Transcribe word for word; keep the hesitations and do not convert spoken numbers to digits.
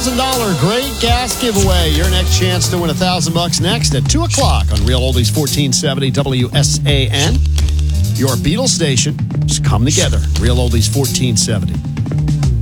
thousand dollars great gas giveaway. Your next chance to win one thousand bucks next at two o'clock on Real Oldies fourteen seventy W S A N. Your Beatles station. Just come together. Real Oldies fourteen seventy.